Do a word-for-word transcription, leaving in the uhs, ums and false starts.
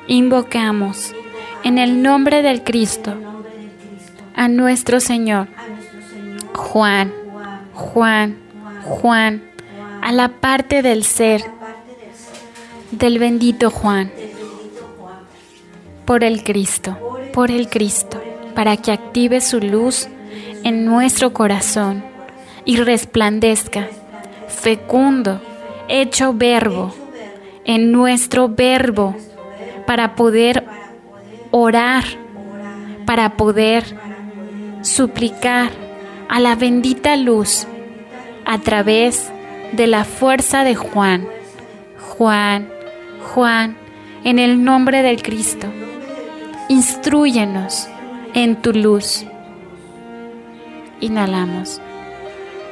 invocamos en el nombre del Cristo a nuestro Señor Juan, Juan, Juan, a la parte del ser del bendito Juan, por el Cristo, por el Cristo, para que active su luz en nuestro corazón y resplandezca, fecundo, hecho verbo, en nuestro verbo, para poder orar, para poder suplicar a la bendita luz a través de la fuerza de Juan. Juan, Juan, en el nombre del Cristo, instrúyenos en tu luz. Inhalamos.